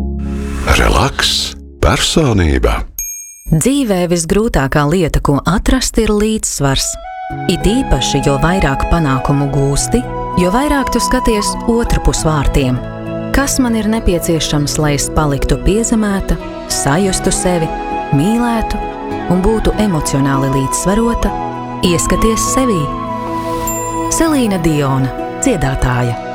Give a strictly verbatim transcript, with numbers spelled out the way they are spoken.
Relaks, personība. Dzīvē visgrūtākā lieta, ko atrast, ir līdzsvars. It īpaši, jo vairāk panākumu gūsti, jo vairāk tu skaties otrpus vārtiem. Kas man ir nepieciešams, lai es paliktu piezemēta, sajustu sevi, mīlētu un būtu emocionāli līdzsvarota? Ieskaties sevī. Selīna Diona, dziedātāja.